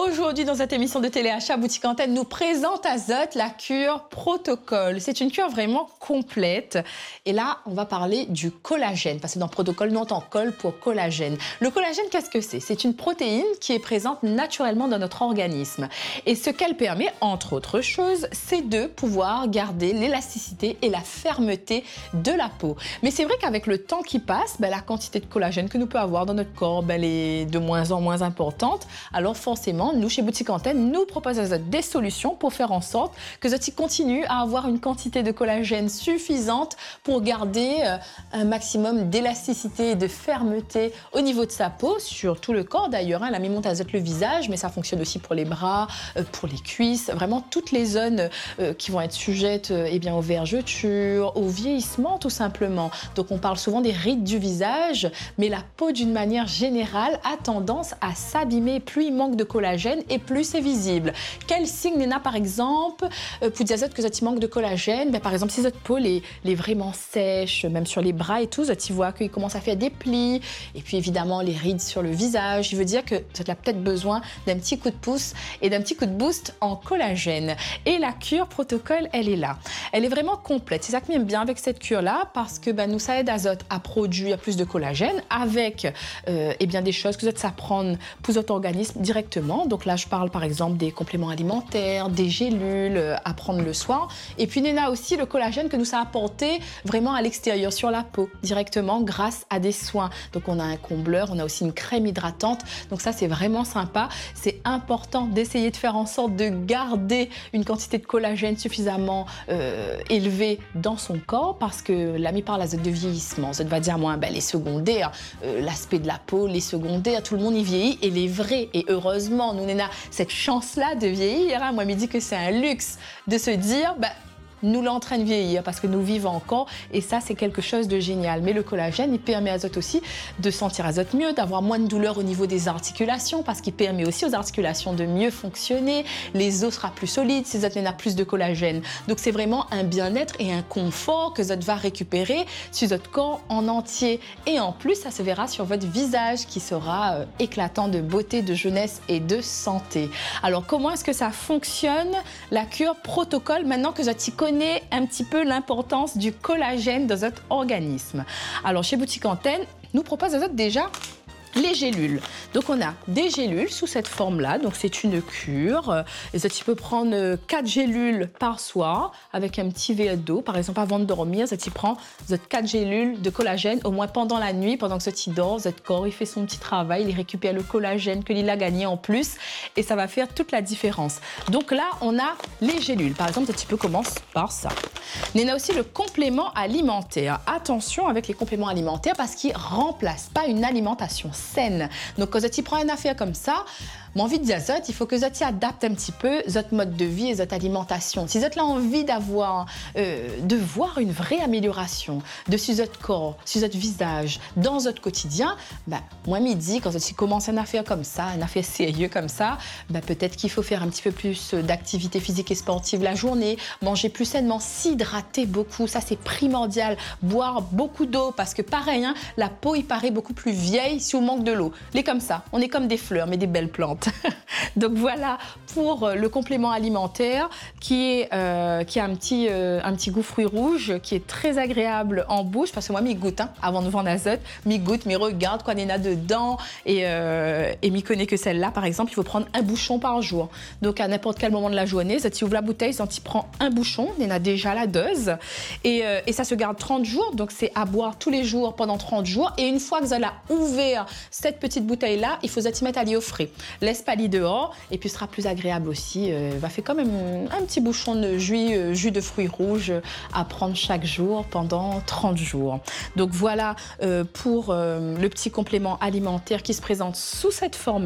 Aujourd'hui, dans cette émission de Téléachat, Boutique Antenne nous présente Azote, la cure Protocol. C'est une cure vraiment complète. Et là, on va parler du collagène, parce que dans Protocol, nous on entend col pour collagène. Le collagène, qu'est-ce que c'est? C'est une protéine qui est présente naturellement dans notre organisme. Et ce qu'elle permet, entre autres choses, c'est de pouvoir garder l'élasticité et la fermeté de la peau. Mais c'est vrai qu'avec le temps qui passe, la quantité de collagène que nous pouvons avoir dans notre corps, elle est de moins en moins importante. Alors forcément, nous, chez Boutique Antenne, nous proposons des solutions pour faire en sorte que Zoti continue à avoir une quantité de collagène suffisante pour garder un maximum d'élasticité et de fermeté au niveau de sa peau, sur tout le corps d'ailleurs. La mi-monte azote le visage, mais ça fonctionne aussi pour les bras, pour les cuisses, vraiment toutes les zones qui vont être sujettes aux vergetures, au vieillissement tout simplement. Donc on parle souvent des rides du visage, mais la peau d'une manière générale a tendance à s'abîmer. Plus il manque de collagène et plus c'est visible. Quel signe Néna par exemple pour dire que Zoti manque de collagène? Par exemple, si votre peau est vraiment sèche, même sur les bras et tout, Zoti voit qu'il commence à faire des plis, et puis évidemment les rides sur le visage, il veut dire que Zoti a peut-être besoin d'un petit coup de pouce et d'un petit coup de boost en collagène. Et la cure Protocol, elle est là. Elle est vraiment complète. C'est ça que j'aime bien avec cette cure-là, parce que nous, ça aide Azote à produire plus de collagène avec des choses que Zoti s'apprendre pour votre organisme directement. Donc là, je parle par exemple des compléments alimentaires, des gélules à prendre le soir. Et puis Néna aussi le collagène que nous a apporté vraiment à l'extérieur, sur la peau, directement grâce à des soins. Donc on a un combleur, on a aussi une crème hydratante. Donc ça, c'est vraiment sympa. C'est important d'essayer de faire en sorte de garder une quantité de collagène suffisamment élevée dans son corps, parce que l'ami parle Azote de vieillissement. Azote va dire, moi, les secondaires, l'aspect de la peau, les secondaires, tout le monde y vieillit, et les vrais. Et heureusement, nous, on a cette chance-là de vieillir. Moi, je me dis que c'est un luxe de se dire, nous l'entraîne vieillir parce que nous vivons encore, et ça c'est quelque chose de génial. Mais le collagène, il permet à Azote aussi de sentir Azote mieux, d'avoir moins de douleur au niveau des articulations, parce qu'il permet aussi aux articulations de mieux fonctionner, les os sera plus solides si Azote a plus de collagène. Donc c'est vraiment un bien-être et un confort que Azote va récupérer sur votre corps en entier, et en plus ça se verra sur votre visage qui sera éclatant de beauté, de jeunesse et de santé. Alors comment est-ce que ça fonctionne, la cure Protocol, maintenant que Azote connaît un petit peu l'importance du collagène dans votre organisme? Alors chez Boutique Antenne, nous propose Azote déjà les gélules. Donc on a des gélules sous cette forme-là, donc c'est une cure. Et tu peux prendre 4 gélules par soir avec un petit verre d'eau. Par exemple, avant de dormir, tu prends 4 gélules de collagène, au moins pendant la nuit, pendant que tu dors, votre corps il fait son petit travail, il récupère le collagène que il a gagné en plus, et ça va faire toute la différence. Donc là, on a les gélules. Par exemple, tu peux commencer par ça. Mais on a aussi le complément alimentaire. Attention avec les compléments alimentaires, parce qu'ils ne remplacent pas une alimentation saine. Donc quand tu prends une affaire comme ça, mon envie de dire Azote, il faut que Azote adapte un petit peu votre mode de vie et votre alimentation. Si Azote a envie d'avoir, de voir une vraie amélioration de sur votre corps, sur votre visage, dans votre quotidien, moi midi, quand tu commences une affaire comme ça, une affaire sérieuse comme ça, peut-être qu'il faut faire un petit peu plus d'activité physique et sportive la journée, manger plus sainement, s'hydrater beaucoup, ça c'est primordial, boire beaucoup d'eau, parce que pareil, la peau il paraît beaucoup plus vieille si on manque de l'eau. Les comme ça, on est comme des fleurs, mais des belles plantes. Donc voilà pour le complément alimentaire qui a un petit goût fruit rouge qui est très agréable en bouche, parce que moi, m'y goûte avant de vendre Azote, m'y goûte, m'y regarde quoi il y en a dedans, et m'y connaît que celle-là, par exemple, il faut prendre un bouchon par jour. Donc à n'importe quel moment de la journée, si tu ouvres la bouteille, tu prends un bouchon, il y en a déjà la dose, et ça se garde 30 jours, donc c'est à boire tous les jours pendant 30 jours, et une fois que vous avez ouvert cette petite bouteille-là, il faut y mettre à l'eau au frais. Laisse pas lit dehors, et puis ce sera plus agréable aussi. Va faire quand même un petit bouchon de jus de fruits rouges à prendre chaque jour pendant 30 jours. Donc voilà pour le petit complément alimentaire qui se présente sous cette forme.